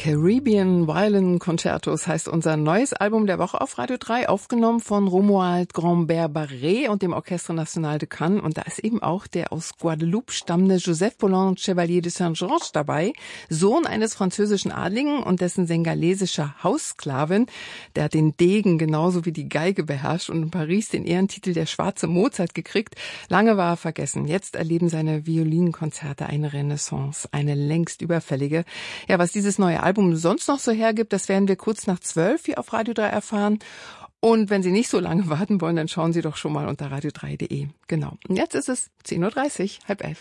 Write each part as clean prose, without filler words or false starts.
Caribbean Violin Concertos heißt unser neues Album der Woche auf Radio 3, aufgenommen von Romuald Grambert-Barré und dem Orchestre National de Cannes. Und da ist eben auch der aus Guadeloupe stammende Joseph Paulin Chevalier de Saint-Georges dabei, Sohn eines französischen Adligen und dessen sengalesischer Haussklavin. Der hat den Degen genauso wie die Geige beherrscht und in Paris den Ehrentitel der schwarze Mozart gekriegt. Lange war er vergessen. Jetzt erleben seine Violinkonzerte eine Renaissance, eine längst überfällige. Ja, was dieses neue Album sonst noch so hergibt, das werden wir kurz nach 12 hier auf Radio 3 erfahren. Und wenn Sie nicht so lange warten wollen, dann schauen Sie doch schon mal unter radio3.de. Genau. Und jetzt ist es 10.30 Uhr, 10:30.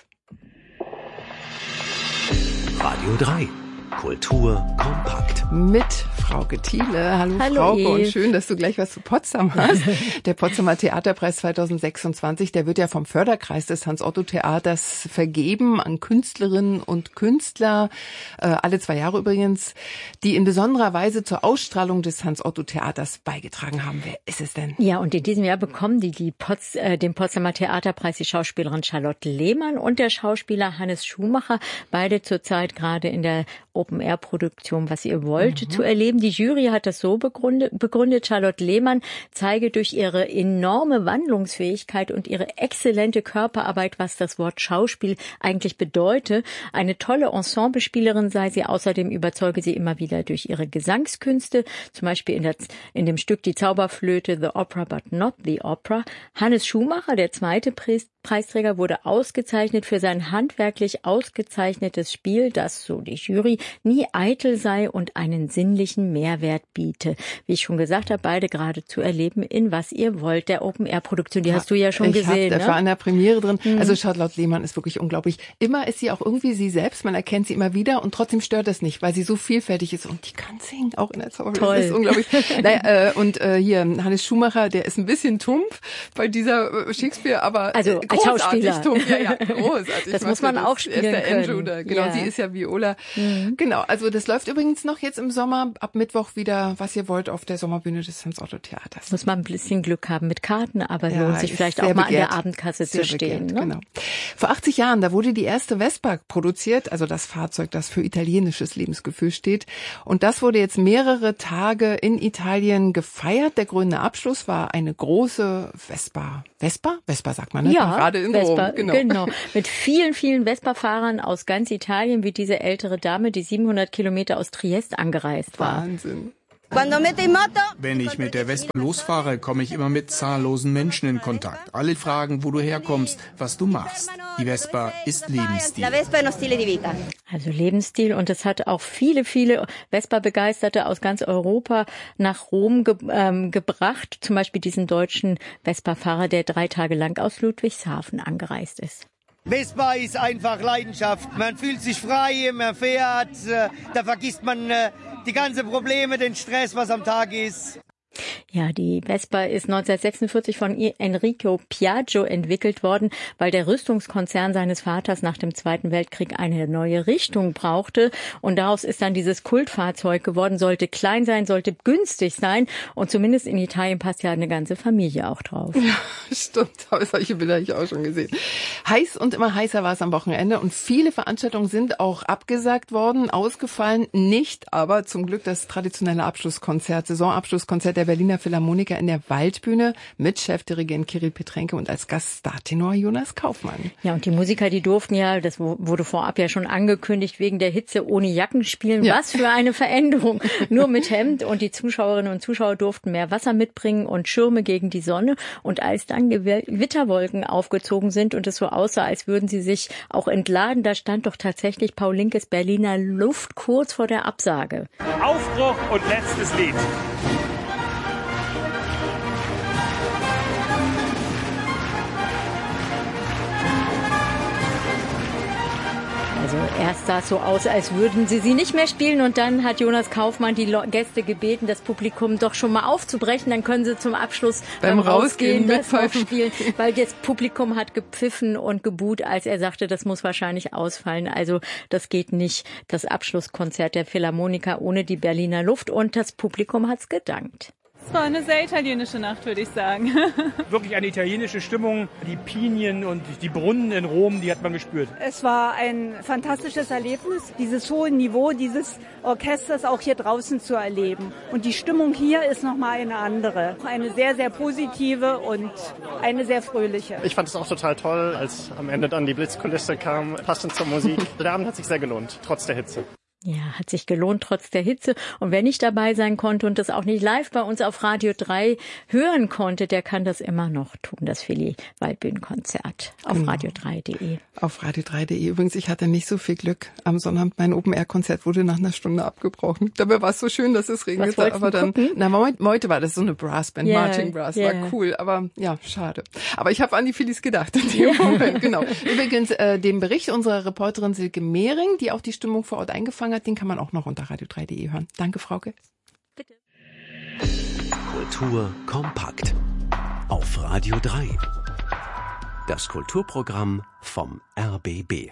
Radio 3. Kultur kompakt. Mit Frauke Thiele. Hallo Frauke, und schön, dass du gleich was zu Potsdam hast. Der Potsdamer Theaterpreis 2026, der wird ja vom Förderkreis des Hans-Otto-Theaters vergeben an Künstlerinnen und Künstler, alle 2 Jahre übrigens, die in besonderer Weise zur Ausstrahlung des Hans-Otto-Theaters beigetragen haben. Wer ist es denn? Ja, und in diesem Jahr bekommen den Potsdamer Theaterpreis die Schauspielerin Charlotte Lehmann und der Schauspieler Hannes Schumacher, beide zurzeit gerade in der Open-Air-Produktion Was ihr wollt zu erleben. Die Jury hat das so begründet, Charlotte Lehmann zeige durch ihre enorme Wandlungsfähigkeit und ihre exzellente Körperarbeit, was das Wort Schauspiel eigentlich bedeute. Eine tolle Ensemblespielerin sei sie, außerdem überzeuge sie immer wieder durch ihre Gesangskünste, zum Beispiel in dem Stück Die Zauberflöte, The Opera but not the Opera. Hannes Schumacher, der zweite Preisträger, wurde ausgezeichnet für sein handwerklich ausgezeichnetes Spiel, das, so die Jury, nie eitel sei und einen sinnlichen Mehrwert biete. Wie ich schon gesagt habe, beide gerade zu erleben in Was ihr wollt, der Open-Air-Produktion. Die hast du ja schon gesehen, ne? Ich war in der Premiere drin. Also Charlotte Lehmann ist wirklich unglaublich. Immer ist sie auch irgendwie sie selbst. Man erkennt sie immer wieder und trotzdem stört das nicht, weil sie so vielfältig ist. Und die kann singen, auch in der Zauberflöte. Das ist unglaublich. Hier, Hannes Schumacher, der ist ein bisschen tumpf bei dieser Shakespeare, aber also als Schauspieler. Tumpf. Ja, großartig. Das muss man auch spielen können. Andrew, genau, sie ist ja Viola. Genau, also das läuft übrigens noch jetzt im Sommer, ab Mittwoch wieder, Was ihr wollt, auf der Sommerbühne des Hans-Otto-Theaters. Muss man ein bisschen Glück haben mit Karten, aber lohnt sich vielleicht auch mal an der Abendkasse zu stehen. Ne? Genau. Vor 80 Jahren, da wurde die erste Vespa produziert, also das Fahrzeug, das für italienisches Lebensgefühl steht. Und das wurde jetzt mehrere Tage in Italien gefeiert. Der grüne Abschluss war eine große Vespa. Vespa sagt man, ne? Ja, gerade in Vespa, Rom. Genau. Mit vielen, vielen Vespa-Fahrern aus ganz Italien, wie diese ältere Dame, die 700 Kilometer aus Triest angereist war. Wahnsinn. Wenn ich mit der Vespa losfahre, komme ich immer mit zahllosen Menschen in Kontakt. Alle fragen, wo du herkommst, was du machst. Die Vespa ist Lebensstil. Also Lebensstil, und es hat auch viele, viele Vespa-Begeisterte aus ganz Europa nach Rom gebracht. Zum Beispiel diesen deutschen Vespa-Fahrer, der 3 Tage lang aus Ludwigshafen angereist ist. Vespa ist einfach Leidenschaft. Man fühlt sich frei, man fährt, da vergisst man die ganzen Probleme, den Stress, was am Tag ist. Ja, die Vespa ist 1946 von Enrico Piaggio entwickelt worden, weil der Rüstungskonzern seines Vaters nach dem Zweiten Weltkrieg eine neue Richtung brauchte. Und daraus ist dann dieses Kultfahrzeug geworden. Sollte klein sein, sollte günstig sein. Und zumindest in Italien passt ja eine ganze Familie auch drauf. Ja, stimmt. Aber solche Bilder habe ich auch schon gesehen. Heiß und immer heißer war es am Wochenende. Und viele Veranstaltungen sind auch abgesagt worden, ausgefallen. Nicht aber zum Glück das traditionelle Abschlusskonzert, Saisonabschlusskonzert der Berliner Philharmoniker in der Waldbühne mit Chefdirigent Kirill Petrenke und als Gaststartenor Jonas Kaufmann. Ja, und die Musiker, die durften ja, das wurde vorab ja schon angekündigt, wegen der Hitze ohne Jacken spielen. Ja. Was für eine Veränderung. Nur mit Hemd, und die Zuschauerinnen und Zuschauer durften mehr Wasser mitbringen und Schirme gegen die Sonne. Und als dann Gewitterwolken aufgezogen sind und es so aussah, als würden sie sich auch entladen, da stand doch tatsächlich Paul Linkes Berliner Luft kurz vor der Absage. Aufbruch und letztes Lied. Also erst sah es so aus, als würden sie nicht mehr spielen, und dann hat Jonas Kaufmann die Gäste gebeten, das Publikum doch schon mal aufzubrechen, dann können sie zum Abschluss beim Rausgehen das noch spielen, weil das Publikum hat gepfiffen und gebuht, als er sagte, das muss wahrscheinlich ausfallen. Also das geht nicht, das Abschlusskonzert der Philharmoniker ohne die Berliner Luft, und das Publikum hat's gedankt. Es war eine sehr italienische Nacht, würde ich sagen. Wirklich eine italienische Stimmung. Die Pinien und die Brunnen in Rom, die hat man gespürt. Es war ein fantastisches Erlebnis, dieses hohe Niveau dieses Orchesters auch hier draußen zu erleben. Und die Stimmung hier ist nochmal eine andere. Eine sehr, sehr positive und eine sehr fröhliche. Ich fand es auch total toll, als am Ende dann die Blitzkulisse kam, passend zur Musik. Der Abend hat sich sehr gelohnt, trotz der Hitze. Ja, hat sich gelohnt, trotz der Hitze. Und wer nicht dabei sein konnte und das auch nicht live bei uns auf Radio 3 hören konnte, der kann das immer noch tun, das Philly-Waldbühnenkonzert auf radio3.de. Auf radio3.de. Übrigens, ich hatte nicht so viel Glück. Am Sonnabend mein Open-Air-Konzert wurde nach einer Stunde abgebrochen. Dabei war es so schön, dass es regnete. Aber dann, heute war das so eine Brassband, Marching Brass, war cool. Aber ja, schade. Aber ich habe an die Phillies gedacht in dem Moment, genau. Übrigens, den Bericht unserer Reporterin Silke Mehring, die auch die Stimmung vor Ort eingefangen hat, den kann man auch noch unter radio3.de hören. Danke, Frauke. Bitte. Kultur kompakt. Auf Radio 3. Das Kulturprogramm vom RBB.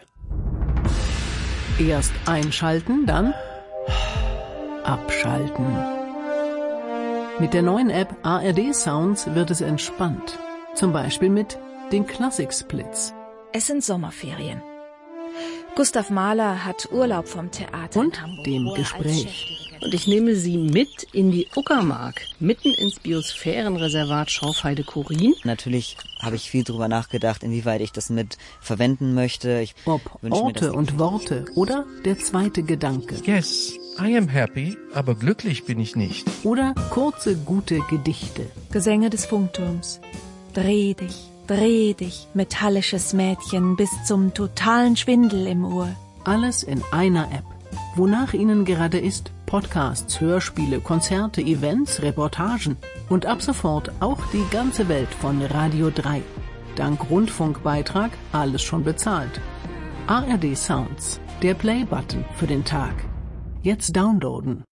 Erst einschalten, dann abschalten. Mit der neuen App ARD Sounds wird es entspannt. Zum Beispiel mit den Klassik-Splits. Es sind Sommerferien. Gustav Mahler hat Urlaub vom Theater und in Hamburg, dem Gespräch. Und ich nehme Sie mit in die Uckermark, mitten ins Biosphärenreservat Schorfheide-Chorin. Natürlich habe ich viel drüber nachgedacht, inwieweit ich das mit verwenden möchte. Ob Orte und Worte oder der zweite Gedanke. Yes, I am happy, aber glücklich bin ich nicht. Oder kurze, gute Gedichte. Gesänge des Funkturms. Dreh dich, metallisches Mädchen, bis zum totalen Schwindel im Ohr. Alles in einer App. Wonach Ihnen gerade ist, Podcasts, Hörspiele, Konzerte, Events, Reportagen und ab sofort auch die ganze Welt von Radio 3. Dank Rundfunkbeitrag alles schon bezahlt. ARD Sounds, der Play-Button für den Tag. Jetzt downloaden.